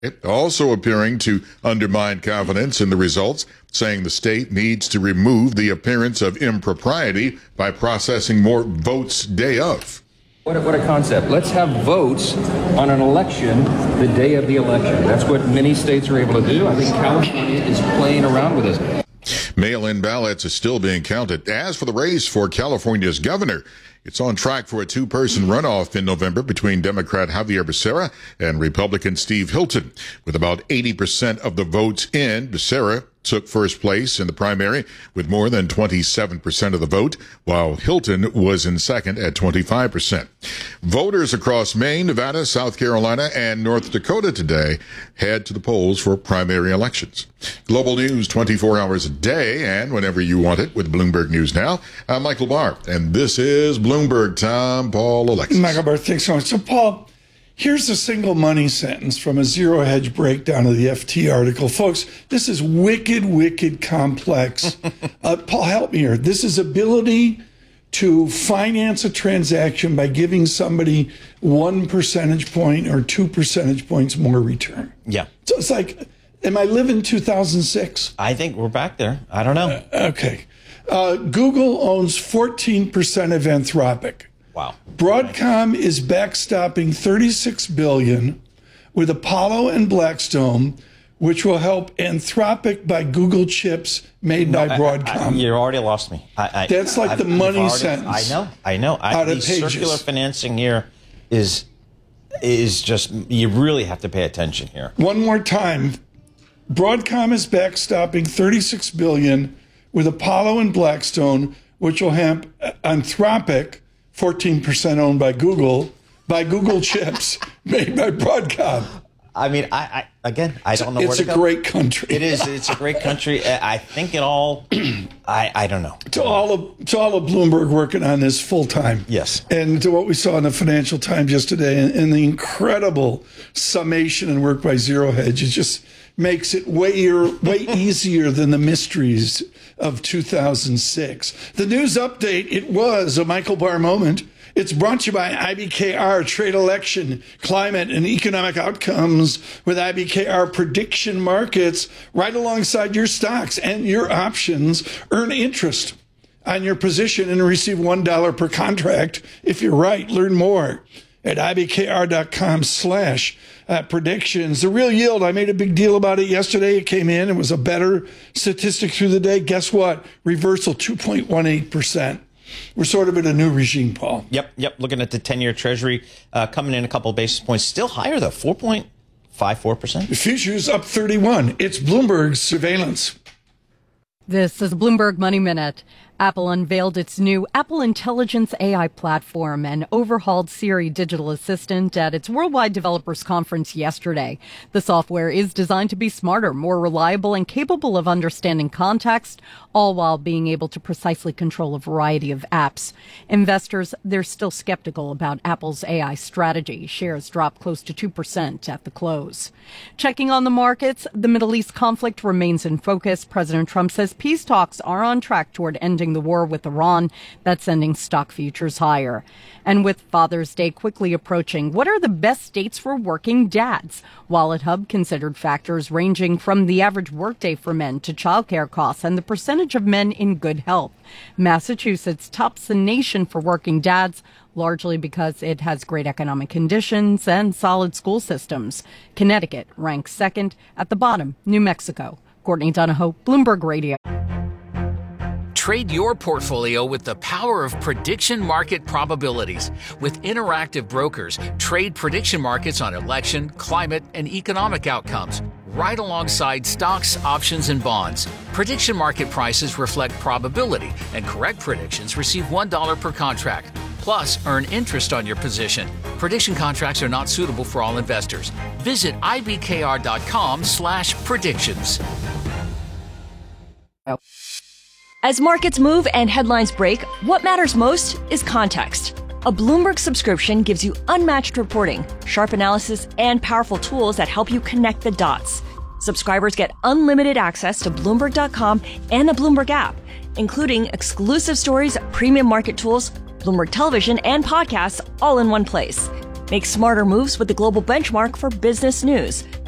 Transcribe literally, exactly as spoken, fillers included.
It also appearing to undermine confidence in the results, saying the state needs to remove the appearance of impropriety by processing more votes day of. What a, what a concept. Let's have votes on an election the day of the election. That's what many states are able to do. I think California is playing around with this. Mail-in ballots are still being counted. As for the race for California's governor, it's on track for a two-person runoff in November between Democrat Javier Becerra and Republican Steve Hilton. With about eighty percent of the votes in, Becerra took first place in the primary with more than twenty-seven percent of the vote, while Hilton was in second at twenty-five percent. Voters across Maine, Nevada, South Carolina, and North Dakota today head to the polls for primary elections. Global news twenty-four hours a day and whenever you want it with Bloomberg News Now. I'm Michael Barr, and this is Bloomberg Tom, Paul, Alexis. Michael Barr, thanks so much. So, Paul, here's a single money sentence from a zero hedge breakdown of the F T article. Folks, this is wicked, wicked complex. uh, Paul, help me here. This is ability to finance a transaction by giving somebody one percentage point or two percentage points more return. Yeah. So it's like, am I living two thousand six? I think we're back there. I don't know. Uh, okay. Uh, Google owns fourteen percent of Anthropic. Wow. Broadcom is backstopping thirty-six billion dollars with Apollo and Blackstone, which will help Anthropic buy Google chips made no, by Broadcom. I, I, you already lost me. I, I, That's like I, the money already, sentence. I know. I know. I, out the of pages. Circular financing here is is just, you really have to pay attention here. One more time. Broadcom is backstopping thirty-six billion dollars with Apollo and Blackstone, which will help Anthropic, fourteen percent owned by Google, buy Google chips made by Broadcom. I mean, I, I again, I don't know it's where to a go. great country. It is. It's a great country. I think it all. I I don't know. To all of to all of Bloomberg working on this full time. Yes. And to what we saw in the Financial Times yesterday, and, and the incredible summation and work by Zero Hedge, it just makes it way way easier than the mysteries of two thousand six. The news update. It was a Michael Barr moment. It's brought to you by I B K R, Trade Election, Climate, and Economic Outcomes with I B K R Prediction Markets right alongside your stocks and your options. Earn interest on your position and receive one dollar per contract if you're right. Learn more at ibkr.com slash predictions. The real yield, I made a big deal about it yesterday. It came in. It was a better statistic through the day. Guess what? Reversal, two point one eight percent. We're sort of in a new regime, Paul. Yep, yep. Looking at the ten-year Treasury uh, coming in a couple of basis points. Still higher, though, four point five four percent. The future's up thirty-one. It's Bloomberg's surveillance. This is Bloomberg Money Minute. Apple unveiled its new Apple Intelligence A I platform and overhauled Siri digital assistant at its Worldwide Developers Conference yesterday. The software is designed to be smarter, more reliable, and capable of understanding context, all while being able to precisely control a variety of apps. Investors, they're still skeptical about Apple's A I strategy. Shares dropped close to two percent at the close. Checking on the markets, the Middle East conflict remains in focus. President Trump says peace talks are on track toward ending the war with Iran. That's sending stock futures higher. And with Father's Day quickly approaching, what are the best dates for working dads? Wallet Hub considered factors ranging from the average workday for men to childcare costs and the percentage of men in good health. Massachusetts tops the nation for working dads, largely because it has great economic conditions and solid school systems. Connecticut ranks second. At the bottom, New Mexico. Courtney Donahoe, Bloomberg Radio. Trade your portfolio with the power of prediction market probabilities. With Interactive Brokers, trade prediction markets on election, climate, and economic outcomes, right alongside stocks, options, and bonds. Prediction market prices reflect probability, and correct predictions receive one dollar per contract. Plus, earn interest on your position. Prediction contracts are not suitable for all investors. Visit ibkr.com slash predictions. As markets move and headlines break, what matters most is context. A Bloomberg subscription gives you unmatched reporting, sharp analysis, and powerful tools that help you connect the dots. Subscribers get unlimited access to Bloomberg dot com and the Bloomberg app, including exclusive stories, premium market tools, Bloomberg Television, and podcasts all in one place. Make smarter moves with the global benchmark for business news.